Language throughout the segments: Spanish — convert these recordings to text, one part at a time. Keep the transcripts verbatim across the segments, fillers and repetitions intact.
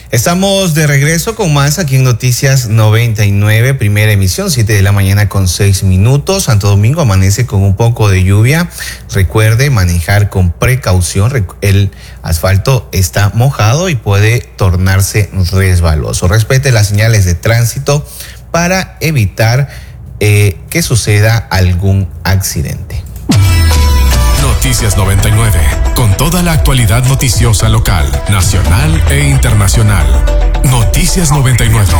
Estamos de regreso con más aquí en Noticias noventa y nueve, primera emisión, siete de la mañana con seis minutos. Santo Domingo amanece con un poco de lluvia. Recuerde manejar con precaución. El asfalto está mojado y puede tornarse resbaloso. Respete las señales de tránsito para evitar eh, que suceda algún accidente. Noticias noventa y nueve, con toda la actualidad noticiosa local, nacional e internacional. Noticias noventa y nueve.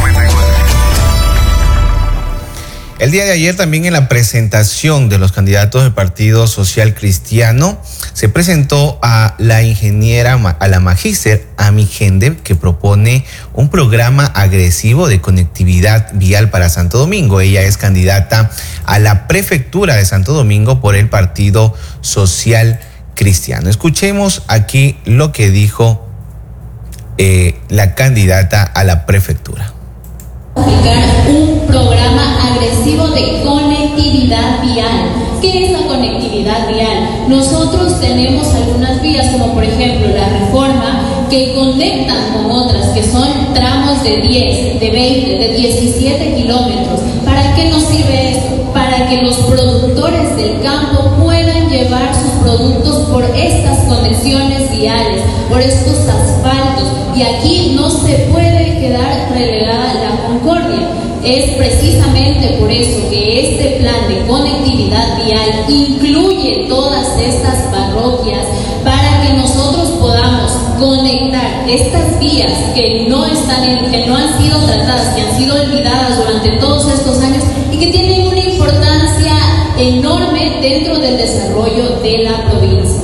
El día de ayer también en la presentación de los candidatos del Partido Social Cristiano se presentó a la ingeniera, a la magíster Amigende, que propone un programa agresivo de conectividad vial para Santo Domingo. Ella es candidata a la prefectura de Santo Domingo por el Partido Social Cristiano. Escuchemos aquí lo que dijo eh, la candidata a la prefectura. Un programa agresivo de conectividad vial. ¿Qué es la conectividad vial? Nosotros tenemos algunas vías, como por ejemplo la Reforma, que conectan con otras, que son tramos de diez, de veinte, de diecisiete kilómetros. ¿Para qué nos sirve esto? Para que los productores del campo puedan llevar sus productos por estas conexiones viales, por estos asfaltos. Y aquí no se puede quedar relegada la concordia. Es precisamente por eso que este plan de conectividad vial incluye todas estas parroquias para que nosotros podamos conectar estas vías que no están en, que no han sido tratadas, que han sido olvidadas durante todos estos años y que tienen una importancia enorme dentro del desarrollo de la provincia.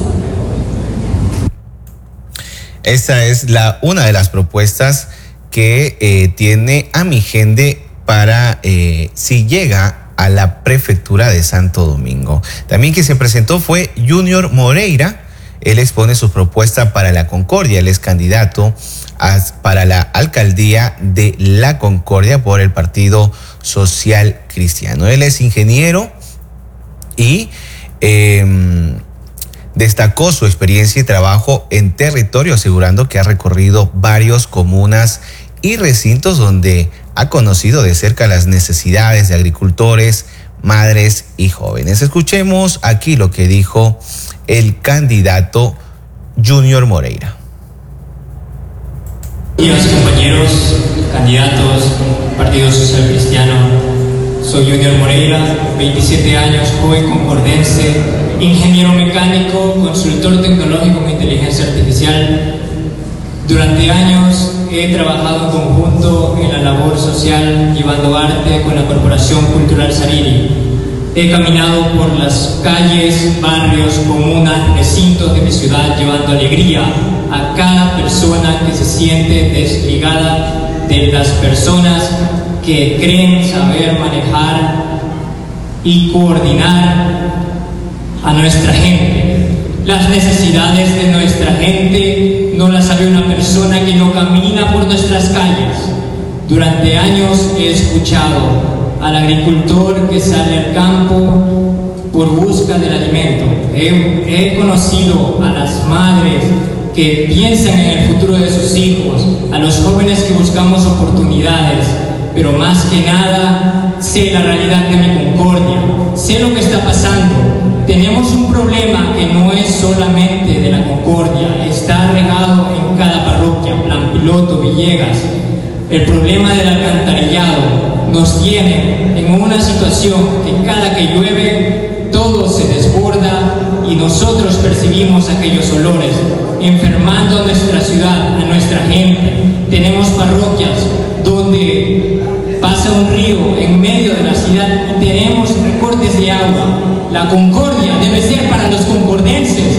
Esta es la, una de las propuestas que eh, tiene Amigende para eh, si llega a la prefectura de Santo Domingo. También quien se presentó fue Junior Moreira. Él expone su propuesta para la Concordia. Él es candidato a, para la alcaldía de La Concordia por el Partido Social Cristiano. Él es ingeniero y eh, destacó su experiencia y trabajo en territorio, asegurando que ha recorrido varias comunas y recintos donde ha conocido de cerca las necesidades de agricultores, madres y jóvenes. Escuchemos aquí lo que dijo el candidato Junior Moreira. Días, compañeros, candidatos, Partido Social Cristiano. Soy Junior Moreira, veintisiete años, joven concordense, ingeniero mecánico, consultor tecnológico en inteligencia artificial. Durante años he trabajado en conjunto en la labor social, llevando arte con la Corporación Cultural Sariri. He caminado por las calles, barrios, comunas, recintos de mi ciudad, llevando alegría a cada persona que se siente desligada de las personas que creen saber manejar y coordinar a nuestra gente. Las necesidades de nuestra gente no las sabe una persona que no camina por nuestras calles. Durante años he escuchado al agricultor que sale al campo por busca del alimento. He, he conocido a las madres que piensan en el futuro de sus hijos, a los jóvenes que buscamos oportunidades, pero más que nada sé la realidad de mi Concordia, sé lo que está pasando. Tenemos un problema que no es solamente de la Concordia, está regado en cada parroquia, Plan Piloto, Villegas. El problema del alcantarillado nos tiene en una situación que cada que llueve todo se desborda y nosotros percibimos aquellos olores, enfermando a nuestra ciudad, a nuestra gente. Tenemos parroquias donde pasa un río en medio de la ciudad y tenemos recortes de agua. La Concordia debe ser para los concordenses,